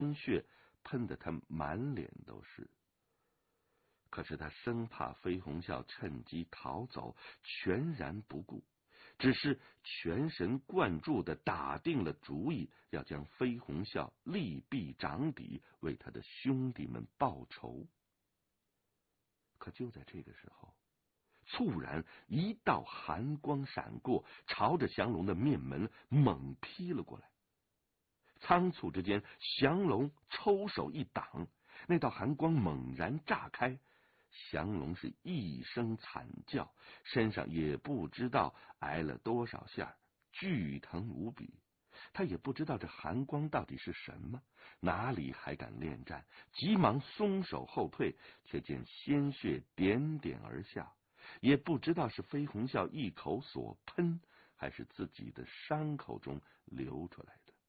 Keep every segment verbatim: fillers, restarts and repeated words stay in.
血喷得他满脸都是。可是他生怕飞鸿啸趁机逃走，全然不顾，只是全神贯注地打定了主意，要将飞鸿啸利弊掌底，为他的兄弟们报仇。可就在这个时候，猝然一道寒光闪过，朝着降龙的面门猛劈了过来。仓促之间，降龙抽手一挡，那道寒光猛然炸开，降龙是一声惨叫，身上也不知道挨了多少下，剧疼无比。他也不知道这寒光到底是什么，哪里还敢恋战，急忙松手后退，却见鲜血点点而下，也不知道是飞鸿啸一口所喷，还是自己的伤口中流出来的。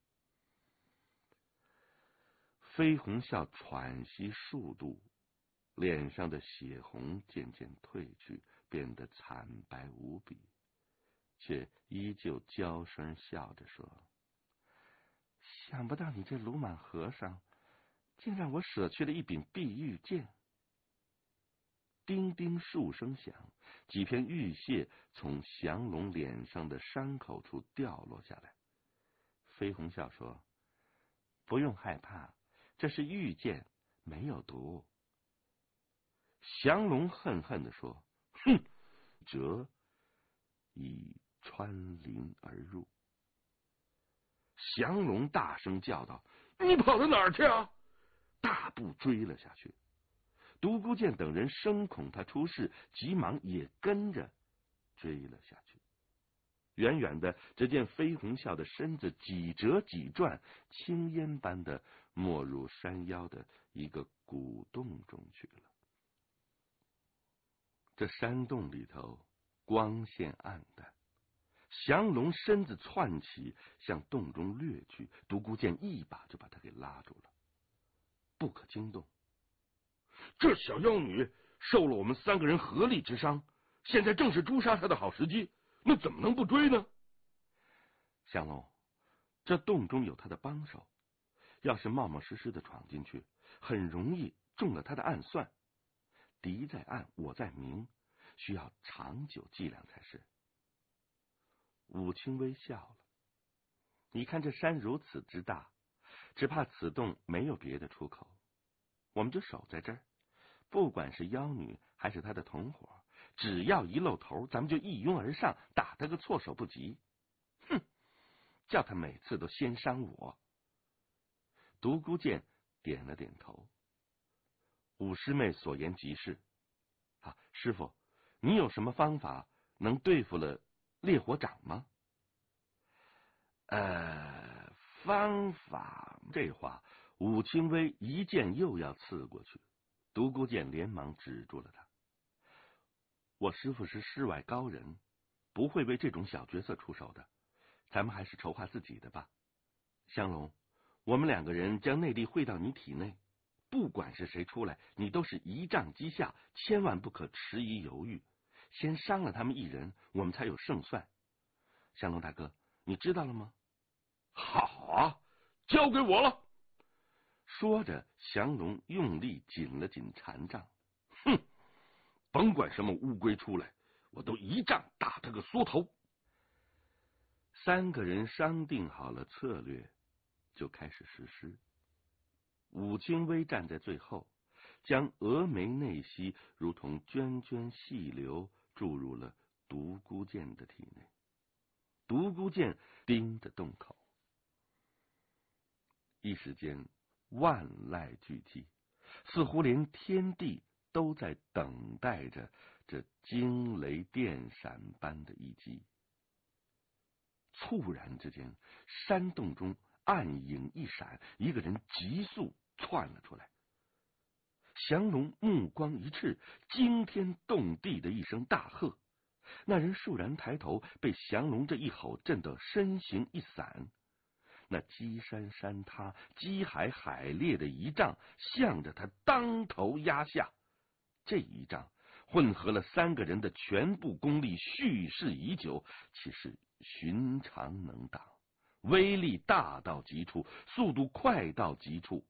飞鸿啸喘息数度，脸上的血红渐渐褪去，变得惨白无比，却依旧娇声笑着说：想不到你这鲁莽和尚竟让我舍去了一柄碧玉剑。叮叮数声响，几片玉屑从降龙脸上的伤口处掉落下来。飞鸿啸说：不用害怕，这是玉剑，没有毒。降龙恨恨地说：哼，折已穿林而入。降龙大声叫道：你跑到哪儿去啊？大步追了下去。独孤剑等人生恐他出事，急忙也跟着追了下去。远远的，只见飞鸿啸的身子几折几转，青烟般的没入山腰的一个古洞中去了。这山洞里头光线暗淡，降龙身子窜起，向洞中掠去，独孤剑一把就把他给拉住了。不可惊动，这小妖女受了我们三个人合力之伤，现在正是诛杀她的好时机，那怎么能不追呢？降龙，这洞中有他的帮手，要是冒冒失失的闯进去，很容易中了他的暗算。敌在暗，我在明，需要长久计量才是。武清微笑了，你看这山如此之大，只怕此洞没有别的出口，我们就守在这儿，不管是妖女还是她的同伙，只要一露头，咱们就一拥而上，打他个措手不及。哼，叫他每次都先伤我。独孤剑点了点头。五师妹所言极是啊，师傅，你有什么方法能对付了烈火掌吗？呃，方法这话，武清微一剑又要刺过去，独孤剑连忙止住了他。我师傅是世外高人，不会为这种小角色出手的，咱们还是筹划自己的吧。降龙，我们两个人将内力汇到你体内，不管是谁出来，你都是一杖击下，千万不可迟疑犹豫，先伤了他们一人，我们才有胜算。降龙大哥，你知道了吗？好啊，交给我了。说着，降龙用力紧了紧禅杖。哼，甭管什么乌龟出来，我都一杖打他个缩头。三个人商定好了策略，就开始实施。武清微站在最后，将峨眉内息如同涓涓细流注入了独孤剑的体内。独孤剑盯着洞口，一时间万籁俱寂，似乎连天地都在等待着这惊雷电闪般的一击。猝然之间，山洞中暗影一闪，一个人急速窜了出来。降龙目光一赤，惊天动地的一声大喝，那人倏然抬头，被降龙这一吼震得身形一散。那积山山塌，积海海裂的一杖向着他当头压下。这一杖混合了三个人的全部功力，蓄势已久，岂是寻常能挡？威力大到极处，速度快到极处。